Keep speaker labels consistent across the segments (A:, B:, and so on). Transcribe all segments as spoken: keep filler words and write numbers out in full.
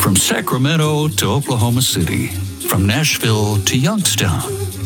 A: From Sacramento to Oklahoma City, from Nashville to Youngstown,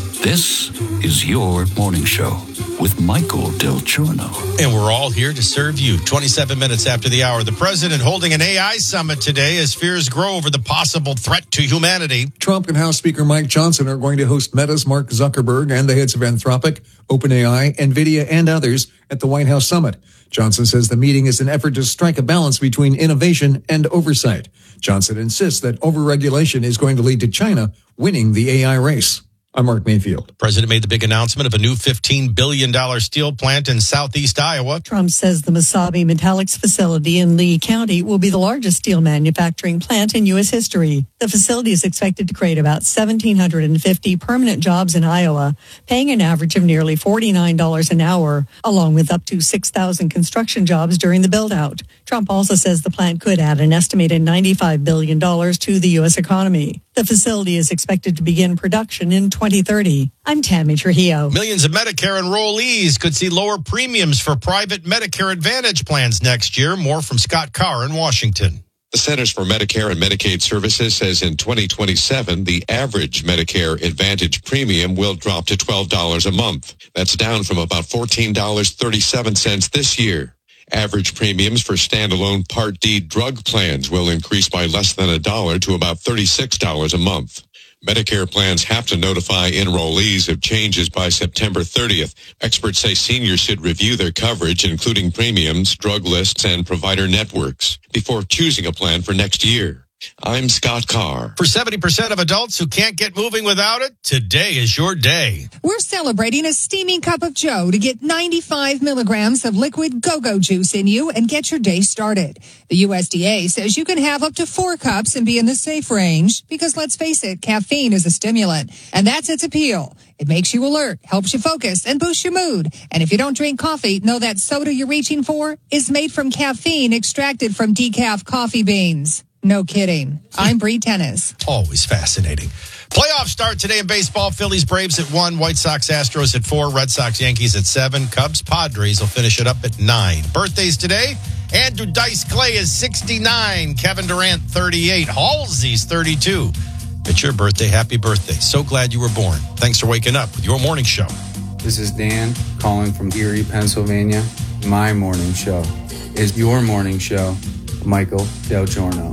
A: this is your morning show with Michael Del Giorno.
B: And we're all here to serve you. twenty-seven minutes after the hour. The president holding an A I summit today as fears grow over the possible threat to humanity.
C: Trump and House Speaker Mike Johnson are going to host Meta's Mark Zuckerberg and the heads of Anthropic, OpenAI, NVIDIA, and others at the White House summit. Johnson says the meeting is an effort to strike a balance between innovation and oversight. Johnson insists that overregulation is going to lead to China winning the A I race. I'm Mark Mayfield.
B: The president made the big announcement of a new fifteen billion dollars steel plant in southeast Iowa.
D: Trump says the Mesabi Metallics facility in Lee County will be the largest steel manufacturing plant in U S history. The facility is expected to create about one thousand seven hundred fifty permanent jobs in Iowa, paying an average of nearly forty-nine dollars an hour, along with up to six thousand construction jobs during the build-out. Trump also says the plant could add an estimated ninety-five billion dollars to the U S economy. The facility is expected to begin production in twenty thirty. I'm Tammy Trujillo.
B: Millions of Medicare enrollees could see lower premiums for private Medicare Advantage plans next year. More from Scott Carr in Washington.
E: The Centers for Medicare and Medicaid Services says in twenty twenty-seven, the average Medicare Advantage premium will drop to twelve dollars a month. That's down from about fourteen dollars and thirty-seven cents this year. Average premiums for standalone Part D drug plans will increase by less than a dollar to about thirty-six dollars a month. Medicare plans have to notify enrollees of changes by September thirtieth. Experts say seniors should review their coverage, including premiums, drug lists, and provider networks, before choosing a plan for next year. I'm Scott Carr.
B: For seventy percent of adults who can't get moving without it, today is your day.
F: We're celebrating a steaming cup of joe to get ninety-five milligrams of liquid go-go juice in you and get your day started. The U S D A says you can have up to four cups and be in the safe range because, let's face it, caffeine is a stimulant, and that's its appeal. It makes you alert, helps you focus, and boosts your mood. And if you don't drink coffee, know that soda you're reaching for is made from caffeine extracted from decaf coffee beans. No kidding. I'm Bree Tennis.
B: Always fascinating. Playoffs start today in baseball. Phillies, Braves at one. White Sox, Astros at four. Red Sox, Yankees at seven. Cubs, Padres will finish it up at nine. Birthdays today. Andrew Dice Clay is sixty-nine. Kevin Durant, thirty-eight. Halsey's thirty-two. It's your birthday. Happy birthday. So glad you were born. Thanks for waking up with your morning show.
G: This is Dan calling from Erie, Pennsylvania. My morning show is your morning show. Michael Del Giorno.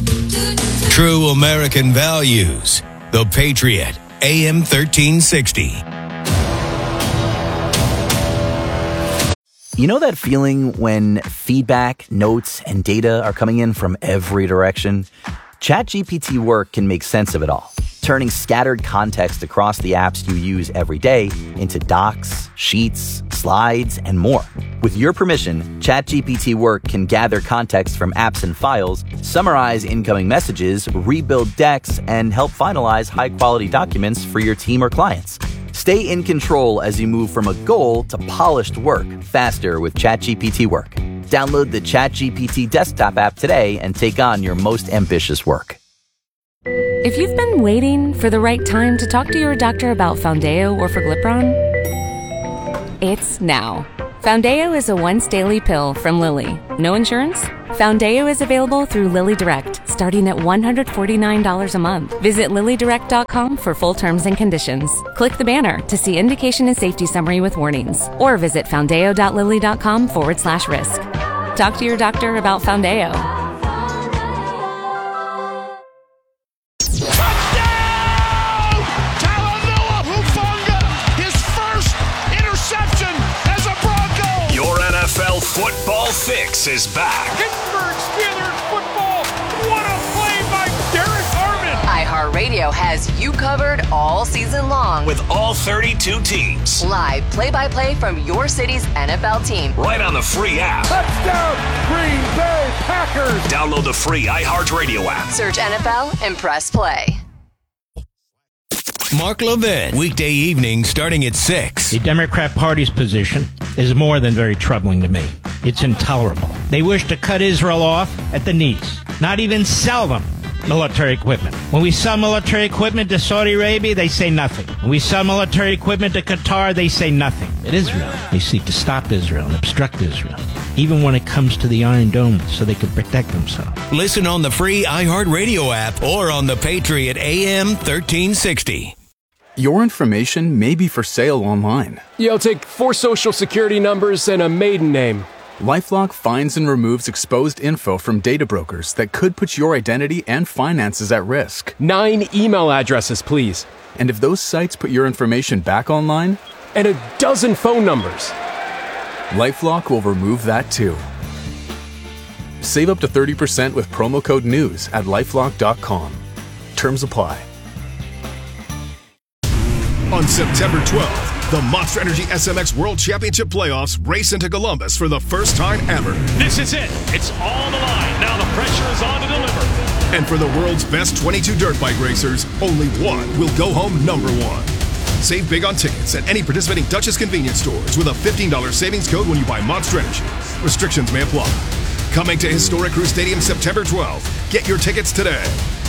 H: True American values. The Patriot. A M thirteen sixty.
I: You know that feeling when feedback, notes, and data are coming in from every direction? ChatGPT Work can make sense of it all, turning scattered context across the apps you use every day into docs, sheets, slides, and more. With your permission, ChatGPT Work can gather context from apps and files, summarize incoming messages, rebuild decks, and help finalize high-quality documents for your team or clients. Stay in control as you move from a goal to polished work faster with ChatGPT Work. Download the ChatGPT desktop app today and take on your most ambitious work.
J: If you've been waiting for the right time to talk to your doctor about Foundeo or Forglipron, it's now. Foundeo is a once-daily pill from Lilly. No insurance? Foundeo is available through Lilly Direct, starting at one hundred forty-nine dollars a month. Visit lilly direct dot com for full terms and conditions. Click the banner to see indication and safety summary with warnings, or visit foundeo.lilly.com forward slash risk. Talk to your doctor about Foundeo.
H: Football Fix is back.
K: Pittsburgh Steelers football. What a play by Derek Armand.
L: iHeartRadio has you covered all season long.
H: With all thirty-two teams.
L: Live play-by-play from your city's N F L team.
H: Right on the free app.
K: Touchdown, Green Bay Packers.
H: Download the free iHeartRadio app.
L: Search N F L and press play.
H: Mark Levin, weekday evening starting at six.
M: The Democrat Party's position is more than very troubling to me. It's intolerable. They wish to cut Israel off at the knees, not even sell them military equipment. When we sell military equipment to Saudi Arabia, they say nothing. When we sell military equipment to Qatar, they say nothing. At Israel, they seek to stop Israel and obstruct Israel. even when it comes to the Iron Dome, so they could protect themselves.
H: Listen on the free iHeartRadio app or on the Patriot A M thirteen sixty.
N: Your information may be for sale online.
O: Yeah, I'll take four social security numbers and a maiden name.
N: LifeLock finds and removes exposed info from data brokers that could put your identity and finances at risk.
O: Nine email addresses, please.
N: And if those sites put your information back online?
O: And a dozen phone numbers.
N: LifeLock will remove that too. Save up to thirty percent with promo code NEWS at lifelock dot com. Terms apply.
P: On September twelfth, the Monster Energy S M X World Championship Playoffs race into Columbus for the first time ever.
K: This is it. It's all on the line. Now the pressure is on to deliver.
P: And for the world's best twenty-two dirt bike racers, only one will go home number one. Save big on tickets at any participating Duchess convenience stores with a fifteen dollars savings code when you buy Monster Energy. Restrictions may apply. Coming to Historic Crew Stadium September twelfth. Get your tickets today.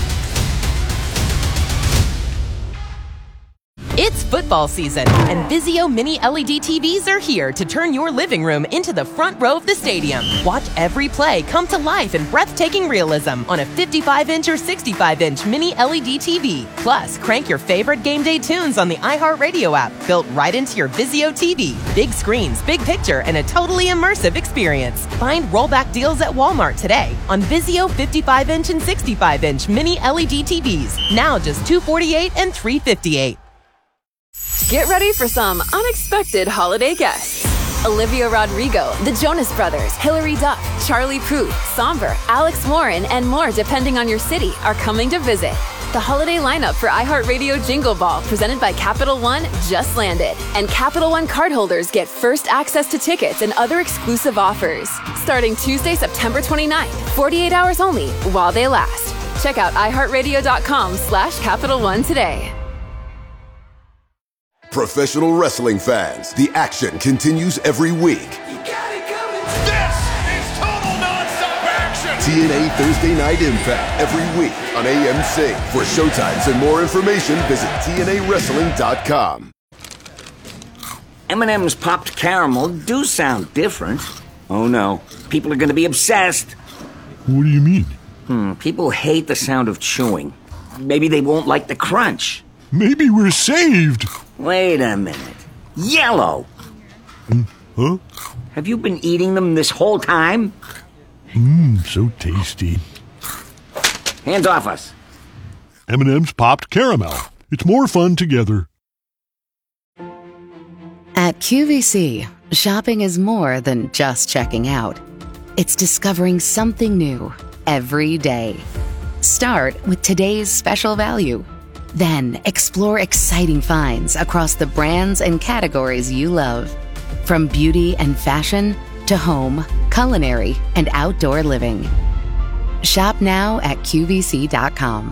L: It's football season, and Vizio Mini L E D T Vs are here to turn your living room into the front row of the stadium. Watch every play come to life in breathtaking realism on a fifty-five inch or sixty-five inch Mini L E D T V. Plus, crank your favorite game day tunes on the iHeartRadio app, built right into your Vizio T V. Big screens, big picture, and a totally immersive experience. Find rollback deals at Walmart today on Vizio fifty-five inch and sixty-five inch Mini L E D T Vs. Now just two hundred forty-eight dollars and three hundred fifty-eight dollars.
Q: Get ready for some unexpected holiday guests. Olivia Rodrigo, the Jonas Brothers, Hilary Duff, Charlie Puth, Somber, Alex Warren, and more depending on your city are coming to visit. The holiday lineup for iHeartRadio Jingle Ball presented by Capital One just landed. And Capital One cardholders get first access to tickets and other exclusive offers. Starting Tuesday, September twenty-ninth, forty-eight hours only while they last. Check out iHeartRadio.com slash Capital One today.
R: Professional wrestling fans, the action continues every week.
K: You got it coming. This is total nonstop action.
R: T N A Thursday Night Impact every week on A M C. For showtimes and more information, visit T N A wrestling dot com.
S: M and M's popped caramel do sound different. Oh no, people are going to be obsessed.
T: What do you mean?
S: Hmm, people hate the sound of chewing. Maybe they won't like the crunch.
T: Maybe we're saved.
S: Wait a minute. Yellow.
T: Mm, huh?
S: Have you been eating them this whole time?
T: Mmm, so tasty.
S: Hands off us.
T: M and M's popped caramel. It's more fun together.
U: At Q V C, shopping is more than just checking out. It's discovering something new every day. Start with today's special value. Then explore exciting finds across the brands and categories you love. From beauty and fashion to home, culinary, and outdoor living. Shop now at Q V C dot com.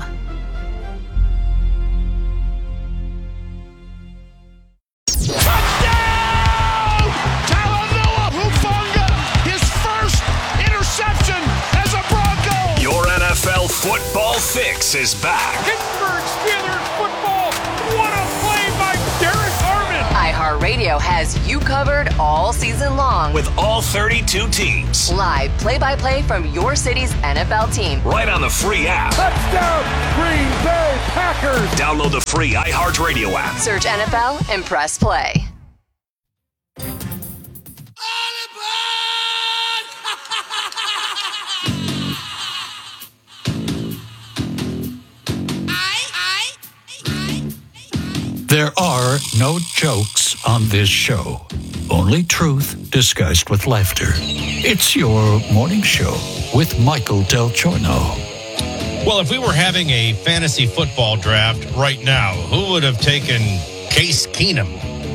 K: Touchdown! Talanoa Hufanga, his first interception as a Bronco.
H: Your N F L football fix is back.
K: Pittsburgh Steelers football. What a play by Derek Harmon.
L: iHeartRadio has you covered all season long
H: With all thirty-two teams.
L: live play-by-play from your city's N F L team.
H: Right on the free app.
K: Touchdown, Green Bay Packers.
H: Download the free iHeartRadio app.
L: Search N F L and press play.
A: There are no jokes on this show, only truth disguised with laughter. It's your morning show with Michael Del Giorno.
B: Well, if we were having a fantasy football draft right now, who would have taken Case Keenum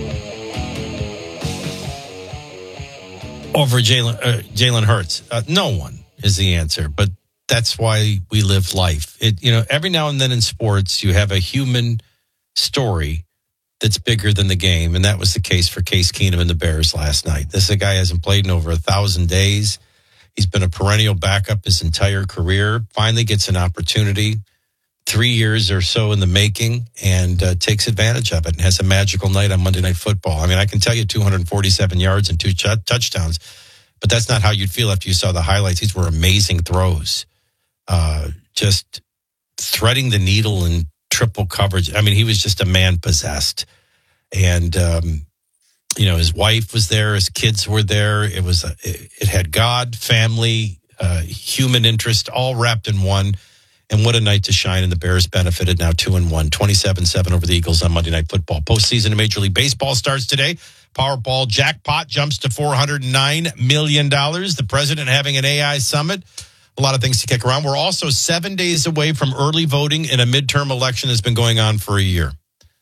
B: over Jalen uh, Jalen Hurts? Uh, no one is the answer, but that's why we live life. It, you know, every now and then in sports, you have a human story that's bigger than the game, and that was the case for Case Keenum and the Bears last night. This is a guy who hasn't played in over a thousand days. He's been a perennial backup his entire career. Finally gets an opportunity, three years or so in the making, and uh, takes advantage of it and has a magical night on Monday Night Football. I mean, I can tell you two hundred forty-seven yards and two ch- touchdowns, but that's not how you'd feel after you saw the highlights. These were amazing throws. Uh, just threading the needle in triple coverage. I mean, he was just a man possessed. And, um, you know, his wife was there. His kids were there. It was, a, it, it had God, family, uh, human interest, all wrapped in one. And what a night to shine. And the Bears benefited, now two and one, twenty-seven seven over the Eagles on Monday Night Football. Postseason of Major League Baseball starts today. Powerball jackpot jumps to four hundred nine million dollars. The president having an A I summit. A lot of things to kick around. We're also seven days away from early voting in a midterm election that's been going on for a year.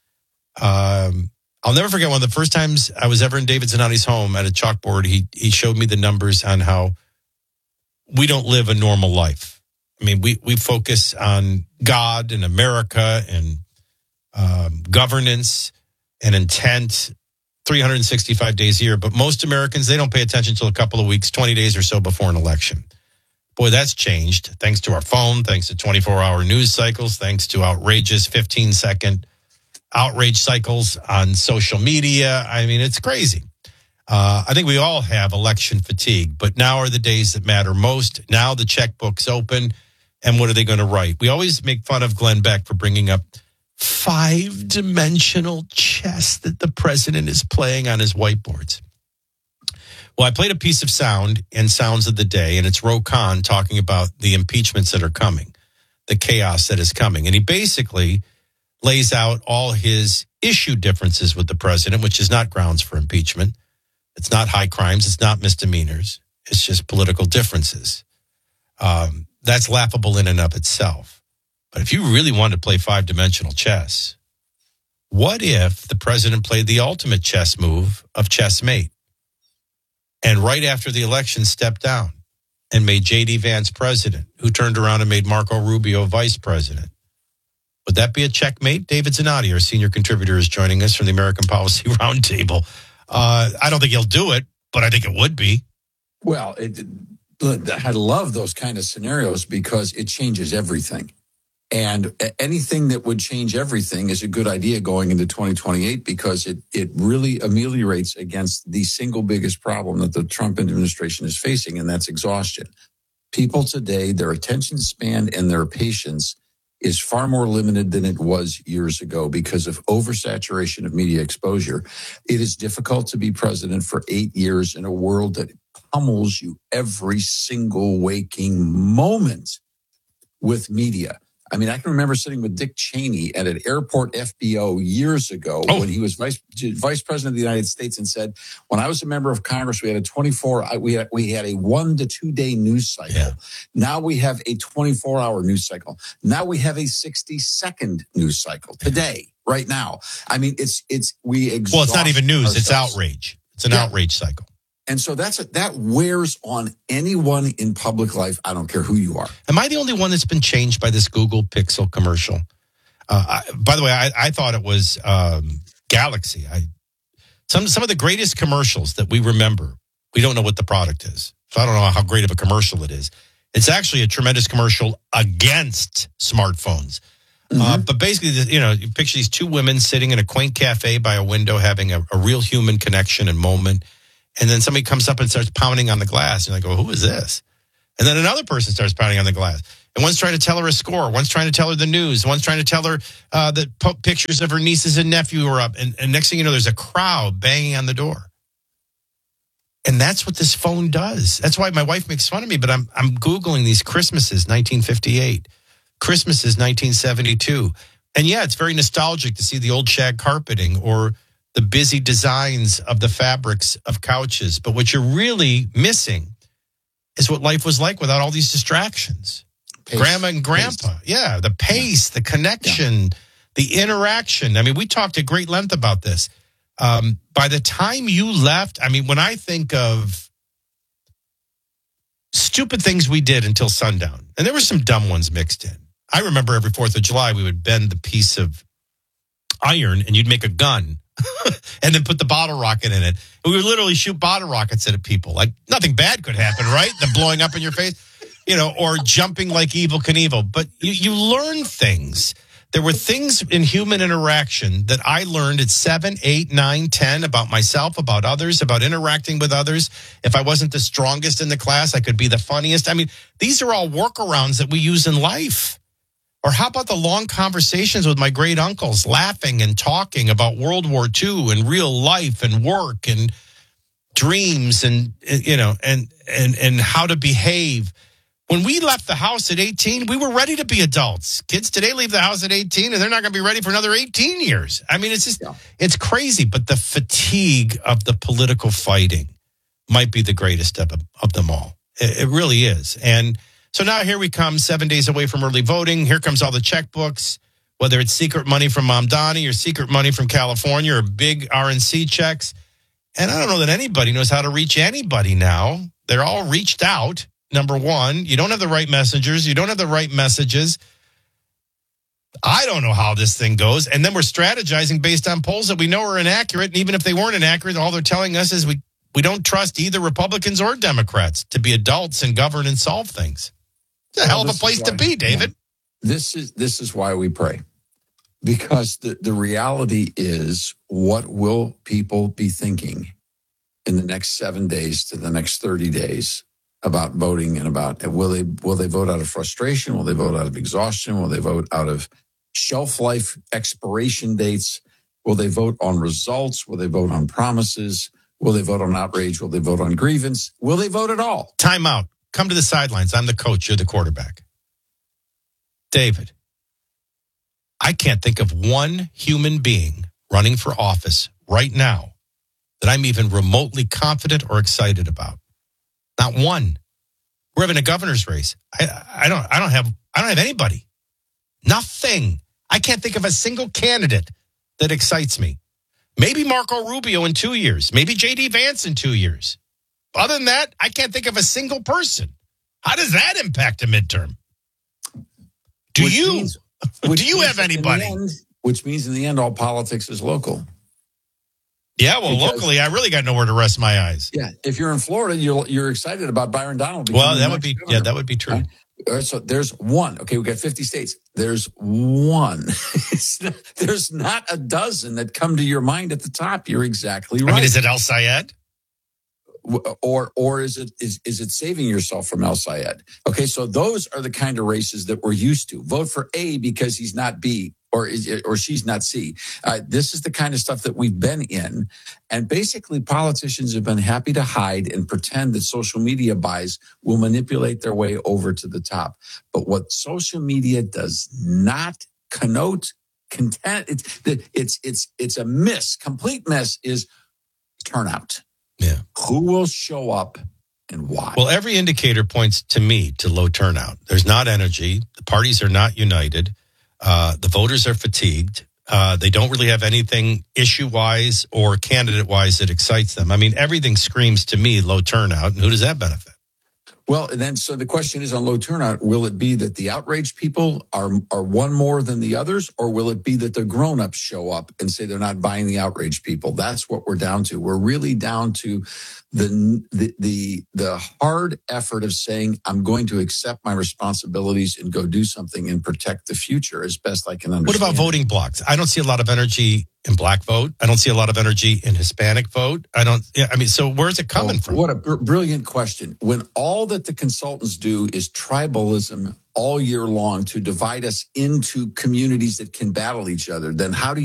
B: Um, I'll never forget one of the first times I was ever in David Zanotti's home at a chalkboard. He he showed me the numbers on how we don't live a normal life. I mean, we, we focus on God and America and um, governance and intent three hundred sixty-five days a year. But most Americans, they don't pay attention until a couple of weeks, twenty days or so before an election. Boy, that's changed thanks to our phone, thanks to twenty-four hour news cycles, thanks to outrageous fifteen second outrage cycles on social media. I mean, it's crazy. Uh, I think we all have election fatigue, but now are the days that matter most. Now the checkbook's open. And what are they going to write? We always make fun of Glenn Beck for bringing up five-dimensional chess that the president is playing on his whiteboards. Well, I played a piece of sound in Sounds of the Day, and it's Ro Khan talking about the impeachments that are coming, the chaos that is coming. And he basically lays out all his issue differences with the president, which is not grounds for impeachment. It's not high crimes. It's not misdemeanors. It's just political differences. Um, that's laughable in and of itself. But if you really wanted to play five-dimensional chess, what if the president played the ultimate chess move of chessmate and right after the election stepped down and made J D Vance president, who turned around and made Marco Rubio vice president? Would that be a checkmate? David Zanotti, our senior contributor, is joining us from the American Policy Roundtable. Uh, I don't think he'll do it, but I think it would be.
C: Well, it, I love those kind of scenarios because it changes everything. And anything that would change everything is a good idea going into twenty twenty-eight because it, it really ameliorates against the single biggest problem that the Trump administration is facing, and that's exhaustion. People today, their attention span and their patience is far more limited than it was years ago because of oversaturation of media exposure. It is difficult to be president for eight years in a world that pummels you every single waking moment with media. I mean, I can remember sitting with Dick Cheney at an airport F B O years ago oh. when he was vice vice president of the United States and said, when I was a member of Congress, we had a twenty-four, we had, we had a one to two day news cycle. Yeah. Now we have a twenty-four hour news cycle. Now we have a sixty second news cycle today, right now. I mean, it's, it's, we exhaust
B: Well, it's not even news.
C: ourselves. It's
B: outrage. It's an yeah. outrage cycle.
C: And so that's a, that wears on anyone in public life. I don't care who you are.
B: Am I the only one that's been changed by this Google Pixel commercial? Uh, I, by the way, I, I thought it was um, Galaxy. I, some some of the greatest commercials that we remember, we don't know what the product is. So I don't know how great of a commercial it is. It's actually a tremendous commercial against smartphones. Mm-hmm. Uh, but basically, you know, you picture these two women sitting in a quaint cafe by a window having a, a real human connection and moment. And then somebody comes up and starts pounding on the glass. And you're like, well, who is this? And then another person starts pounding on the glass. And one's trying to tell her a score. One's trying to tell her the news. One's trying to tell her uh, that po- pictures of her nieces and nephew are up. And, and next thing you know, there's a crowd banging on the door. And that's what this phone does. That's why my wife makes fun of me. But I'm I'm Googling these Christmases, nineteen fifty-eight. Christmases, nineteen seventy-two. And yeah, it's very nostalgic to see the old shag carpeting or the busy designs of the fabrics of couches. But what you're really missing is what life was like without all these distractions. Pace. Grandma and grandpa. Pace. Yeah, the pace, yeah. the connection, yeah. the interaction. I mean, we talked at great length about this. Um, by the time you left, I mean, when I think of stupid things we did until sundown, and there were some dumb ones mixed in. I remember every fourth of July, we would bend the piece of iron and you'd make a gun. And then put the bottle rocket in it. And we would literally shoot bottle rockets at people. Like nothing bad could happen, right? Them blowing up in your face, you know, or jumping like Evel Knievel. But you, you learn things There were things in human interaction that I learned at seven, eight, nine, ten about myself, about others, about interacting with others. If I wasn't the strongest in the class, I could be the funniest. I mean, these are all workarounds that we use in life. Or how about the long conversations with my great uncles, laughing and talking about World War Two and real life and work and dreams and, you know, and and and how to behave. When we left the house at eighteen, we were ready to be adults. Kids today leave the house at eighteen, and they're not going to be ready for another eighteen years. I mean, it's just, yeah. it's crazy. But the fatigue of the political fighting might be the greatest of, of them all. It, it really is. And so now here we come, seven days away from early voting. Here comes all the checkbooks, whether it's secret money from Mom Donnie or secret money from California or big R N C checks. And I don't know that anybody knows how to reach anybody now. They're all reached out. Number one, you don't have the right messengers. You don't have the right messages. I don't know how this thing goes. And then we're strategizing based on polls that we know are inaccurate. And even if they weren't inaccurate, all they're telling us is we, we don't trust either Republicans or Democrats to be adults and govern and solve things. It's a hell of a place to be, David.
C: This is this is why we pray. Because the, the reality is, what will people be thinking in the next seven days to the next thirty days about voting, and about will they will they vote out of frustration? Will they vote out of exhaustion? Will they vote out of shelf life expiration dates? Will they vote on results? Will they vote on promises? Will they vote on outrage? Will they vote on grievance? Will they vote at all?
B: Time out. Come to the sidelines. I'm the coach. You're the quarterback. David, I can't think of one human being running for office right now that I'm even remotely confident or excited about. Not one. We're having a governor's race. I, I don't. I don't have. I don't have anybody. Nothing. I can't think of a single candidate that excites me. Maybe Marco Rubio in two years. Maybe J D Vance in two years. Other than that, I can't think of a single person. How does that impact a midterm? Do which you? Means, do you have anybody?
C: End, which means in the end, all politics is local.
B: Yeah, well, because, locally, I really got nowhere to rest my eyes.
C: Yeah, if you're in Florida, you're you're excited about Byron Donald.
B: Well, that would be governor. Yeah, that would be true.
C: Right? So there's one. Okay, we got fifty states. There's one. not, there's not a dozen that come to your mind at the top. You're exactly right.
B: I mean, is it El Sayed?
C: Or or is it is is it saving yourself from El Sayed? Okay, so those are the kind of races that we're used to. Vote for A because he's not B, or is, or she's not C. Uh, this is the kind of stuff that we've been in, and basically politicians have been happy to hide and pretend that social media buys will manipulate their way over to the top. But what social media does not connote, content, it's it's it's it's a miss, complete miss, is turnout.
B: Yeah.
C: Who will show up and why?
B: Well, every indicator points to me to low turnout. There's not energy. The parties are not united. Uh, the voters are fatigued. Uh, they don't really have anything issue-wise or candidate-wise that excites them. I mean, everything screams to me low turnout. And who does that benefit?
C: Well, and then so the question is on low turnout, will it be that the outraged people are are one more than the others, or will it be that the grown-ups show up and say they're not buying the outraged people? That's what we're down to. We're really down to the the the, the hard effort of saying, I'm going to accept my responsibilities and go do something and protect the future as best I can understand.
B: What about voting blocks? I don't see a lot of energy in black vote. I don't see a lot of energy in Hispanic vote. I don't, yeah, I mean, so where's it coming oh, from?
C: What a br- brilliant question. When all that the consultants do is tribalism all year long to divide us into communities that can battle each other, then how do you